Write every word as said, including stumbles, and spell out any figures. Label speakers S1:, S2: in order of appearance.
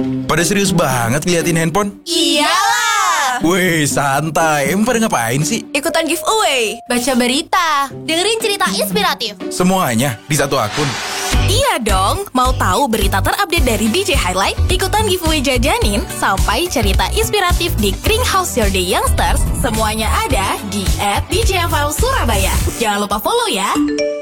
S1: Pada serius banget ngeliatin handphone?
S2: Iyalah.
S1: Wih, santai. Emang pada ngapain sih?
S2: Ikutan giveaway, baca berita, dengerin cerita inspiratif.
S1: Semuanya di satu akun.
S2: Iya dong, mau tahu berita terupdate dari D J Highlight? Ikutan giveaway jajanin sampai cerita inspiratif di Kring House Your Day Youngsters. Semuanya ada di at D J F M Surabaya. Jangan lupa follow ya.